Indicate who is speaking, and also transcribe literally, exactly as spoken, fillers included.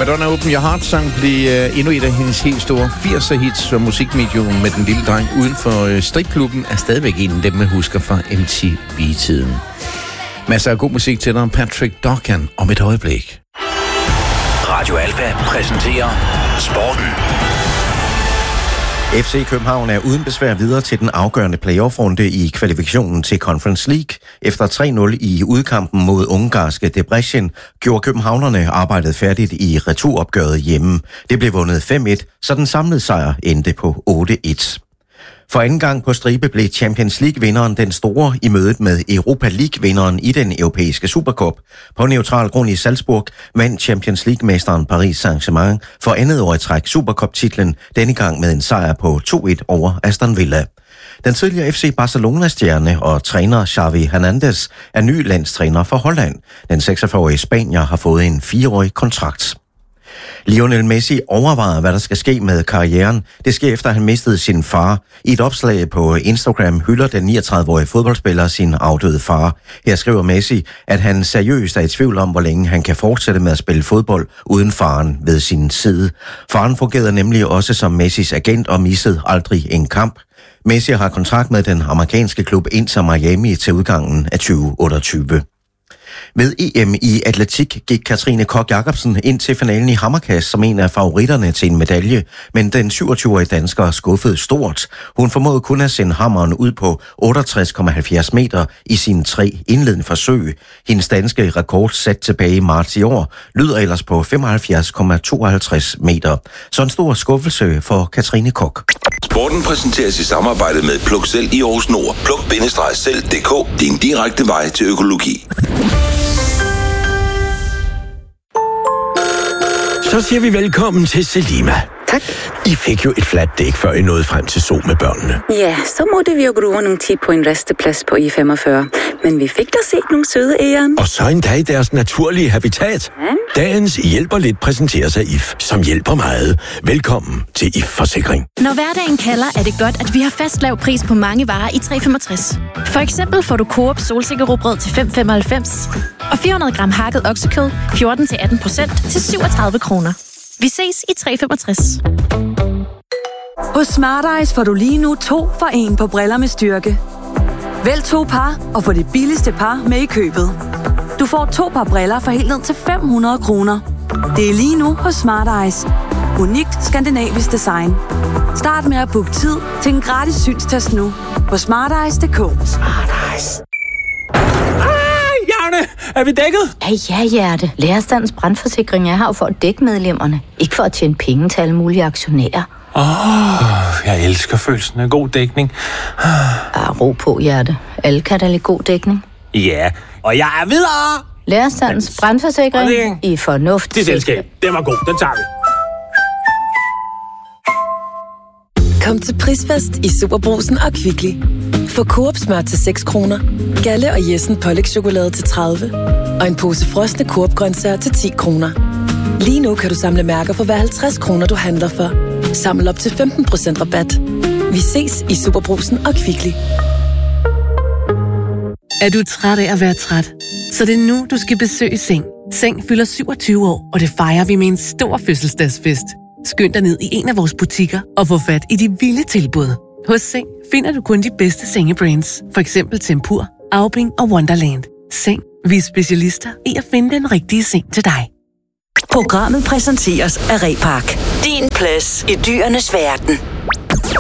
Speaker 1: Madonna Open Your Heart-sang blev uh, endnu et af hendes helt store firser-hits, så musikvideoen med den lille dreng uden for uh, stripklubben er stadigvæk en af dem, man husker fra M T V-tiden. Masser af god musik til dig, Patrick Duncan, om et øjeblik.
Speaker 2: Radio Alfa præsenterer Sporten.
Speaker 3: F C København er uden besvær videre til den afgørende playoff-runde i kvalifikationen til Conference League. Efter tre nul i udkampen mod ungarske Debrecen gjorde københavnerne arbejdet færdigt i returopgøret hjemme. Det blev vundet fem et, så den samlede sejr endte på otte et. For anden gang på stribe blev Champions League-vinderen den store i mødet med Europa League-vinderen i den europæiske Supercup. På neutral grund i Salzburg vandt Champions League-mesteren Paris Saint-Germain for andet år i træk Supercup-titlen, denne gang med en sejr på to et over Aston Villa. Den tidligere F C Barcelona-stjerne og træner Xavi Hernandez er ny landstræner for Holland. Den seksogfyrre-årige spanier har fået en fireårig kontrakt. Lionel Messi overvejer, hvad der skal ske med karrieren. Det sker efter, at han mistede sin far. I et opslag på Instagram hylder den niogtredive-årige fodboldspiller sin afdøde far. Her skriver Messi, at han seriøst er i tvivl om, hvor længe han kan fortsætte med at spille fodbold uden faren ved sin side. Faren fungerede nemlig også som Messis agent og missede aldrig en kamp. Messi har kontrakt med den amerikanske klub Inter Miami til udgangen af tyve otteogtyve. Ved E M i atletik gik Katrine Koch Jacobsen ind til finalen i hammerkast som en af favoritterne til en medalje, men den syvogtyve-årige dansker skuffede stort. Hun formåede kun at sende hammeren ud på otteogtres komma halvfjerds meter i sine tre indledende forsøg. Hendes danske rekord sat tilbage i marts i år lyder ellers på femoghalvfjerds komma tooghalvtreds meter. Så en stor skuffelse for Katrine Koch.
Speaker 2: Sporten præsenteres i samarbejde med Pluk Selv i Aarhus Nord. Pluk Selv punktum d k, din direkte vej til økologi.
Speaker 4: Så siger vi velkommen til Selima.
Speaker 5: Tak.
Speaker 4: I fik jo et fladt dæk, før I nåede frem til Zoo med børnene.
Speaker 5: Ja, så måtte vi jo bruge nogle tid på en resteplads på I femogfyrre. Men vi fik da set nogle søde æren.
Speaker 4: Og så endda i deres naturlige habitat. Ja. Dagens hjælper lidt præsenteres af I F, som hjælper meget. Velkommen til I F-forsikring.
Speaker 6: Når hverdagen kalder, er det godt, at vi har fast lav pris på mange varer i tre femogtres. For eksempel får du Coop solsikkerrugbrød til fem femoghalvfems og fire hundrede gram hakket oksekød fjorten til atten procent til syvogtredive kroner. Vi ses i tre femogtres.
Speaker 7: Hos Smart Eyes får du lige nu to for en på briller med styrke. Vælg to par og få det billigste par med i købet. Du får to par briller for helt ned til fem hundrede kroner. Det er lige nu hos Smart Eyes. Unikt skandinavisk design. Start med at booke tid til en gratis synstest nu på smart eyes punktum d k.
Speaker 4: Smart Eyes. Jane, er vi dækket?
Speaker 8: Ja, ja, Hjerte. Lærerstandens brandforsikring er her jo for at dække medlemmerne. Ikke for at tjene penge til alle mulige aktionærer.
Speaker 9: Åh, oh, jeg elsker følelsen af god dækning.
Speaker 8: Ah, ro på, Hjerte. Alle kan da lide god dækning.
Speaker 9: Ja, og jeg er videre!
Speaker 8: Lærerstandens brandforsikring i fornuft.
Speaker 9: Det selskab, den var god, den tager vi.
Speaker 10: Kom til prisfest i Superbrugsen og Kvickly. Få Coop smør til seks kroner, Galle og Jessen pålægschokolade til tredive og en pose frosne Coop-grøntsager til ti kroner. Lige nu kan du samle mærker for hver halvtreds kroner, du handler for. Samle op til femten procent rabat. Vi ses i Superbrugsen og Kvickly.
Speaker 11: Er du træt af at være træt? Så det er nu, du skal besøge Seng. Seng fylder syvogtyve år, og det fejrer vi med en stor fødselsdagsfest. Skynd dig ned i en af vores butikker og få fat i de vilde tilbud. Hos Seng finder du kun de bedste sengebrands, for eksempel Tempur, Aubing og Wonderland. Seng, vi er specialister i at finde den rigtige seng til dig.
Speaker 12: Programmet præsenteres af Repark. Din plads i dyrenes verden.